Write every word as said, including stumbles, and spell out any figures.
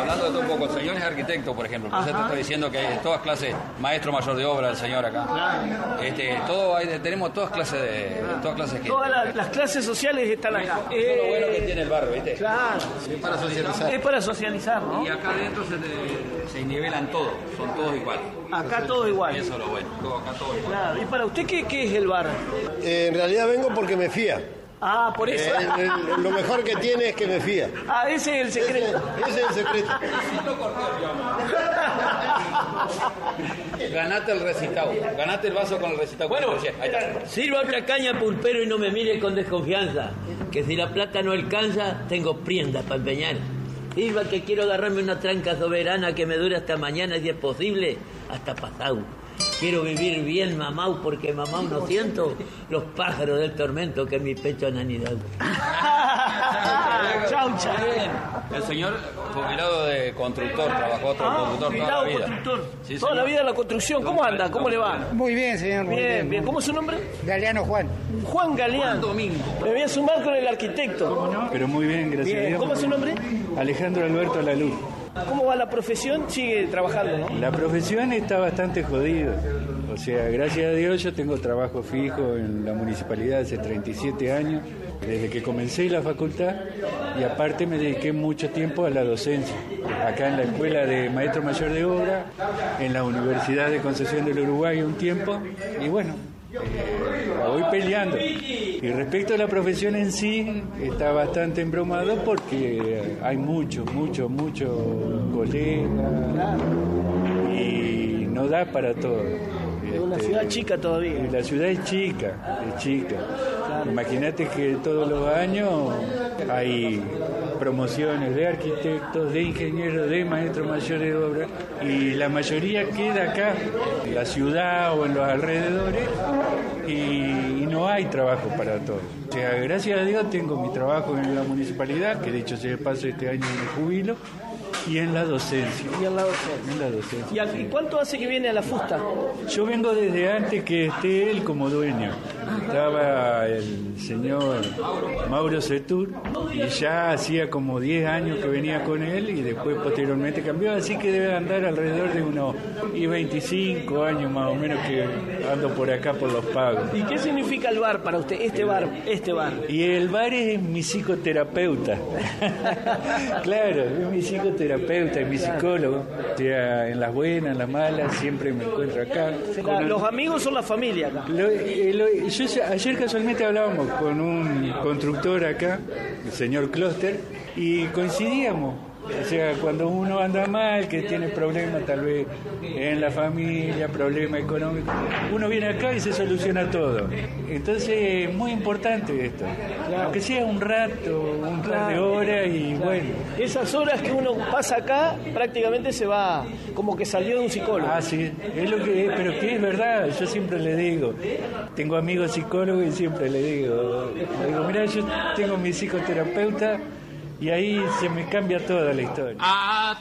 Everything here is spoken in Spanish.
hablando de todo un poco, el señor es arquitecto, por ejemplo, por eso te estoy diciendo que hay todas clases, maestro mayor de obra, el señor acá. Claro. Este, todo hay, tenemos todas clases de, claro. todas clases que todas las, las clases sociales están acá. Eso es lo bueno que tiene el barrio, ¿viste? Claro. Es para socializar. Es para socializar, ¿no? Y acá adentro se, te, se nivelan todos, son todos iguales. Acá todo igual. Eso es lo bueno, todo, acá todo igual. Claro. ¿Y para usted qué, qué es el bar? Eh, en realidad vengo porque me fía. Ah, por eso. Eh, el, el, lo mejor que tiene es que me fía. Ah, ese es el secreto. Ese, ese es el secreto. Ganate el recitado, ganate el vaso con el recitado. Bueno, ahí está. Sirva otra caña, pulpero, y no me mire con desconfianza, que si la plata no alcanza, tengo priendas para empeñar. Sirva que quiero agarrarme una tranca soberana que me dure hasta mañana, si es posible, hasta pasado. Quiero vivir bien mamau, porque mamau no siento los pájaros del tormento que en mi pecho han anidado. Chaucha. El señor jubilado de constructor, trabajó otro Ah, constructor toda la vida. Constructor. Sí, toda la vida en la construcción. ¿Cómo anda? ¿Cómo le va? Muy bien, señor. Muy Bien, bien. ¿Cómo es su nombre? Galeano Juan. Juan Galeano. Juan Domingo. Me voy a sumar con el arquitecto. Pero muy bien, gracias Bien. a Dios. ¿Cómo es su nombre? Alejandro Alberto Laluz. ¿Cómo va la profesión? Sigue trabajando, ¿no? La profesión está bastante jodida. O sea, gracias a Dios yo tengo trabajo fijo en la municipalidad hace treinta y siete años, desde que comencé la facultad, y aparte me dediqué mucho tiempo a la docencia. Acá en la Escuela de Maestro Mayor de Obra, en la Universidad de Concepción del Uruguay un tiempo, y bueno, eh, la voy peleando. Y respecto a la profesión en sí, está bastante embromado porque hay muchos, muchos, muchos colegas y no da para todo. Es una Este, ciudad chica todavía. La ciudad es chica, es chica. Claro. Imagínate que todos los años hay promociones de arquitectos, de ingenieros, de maestros mayores de obra, y la mayoría queda acá, en la ciudad o en los alrededores, y, y no hay trabajo para todos. O sea, gracias a Dios tengo mi trabajo en la municipalidad, que dicho sea de paso este año me jubilo, y en la docencia. Y en la docencia. En la docencia. ¿Y cuánto hace que viene a la fusta? Yo vengo desde antes que esté él como dueño. Estaba el señor Mauro Setur y ya hacía como diez años que venía con él y después posteriormente cambió, así que debe andar alrededor de unos y veinticinco años más o menos que ando por acá por Los Pagos. ¿Y qué significa el bar para usted? Este bar, este bar. Y el bar es mi psicoterapeuta. Claro, es mi psicoterapeuta, es mi psicólogo. O sea, en las buenas, en las malas, siempre me encuentro acá. La, los amigos son la familia acá. Lo, eh, lo, yo ayer casualmente hablábamos con un constructor acá, el señor Kloster, y coincidíamos. O sea, cuando uno anda mal, que tiene problemas tal vez en la familia, problemas económicos, uno viene acá y se soluciona todo. Entonces es muy importante esto. Claro. Aunque sea un rato, un par de horas y claro. Bueno. Esas horas que uno pasa acá, prácticamente se va como que salió de un psicólogo. Ah, sí, es lo que es, pero que es verdad, yo siempre le digo, tengo amigos psicólogos y siempre le digo, le digo, mira, yo tengo mi psicoterapeuta, y ahí se me cambia toda la historia.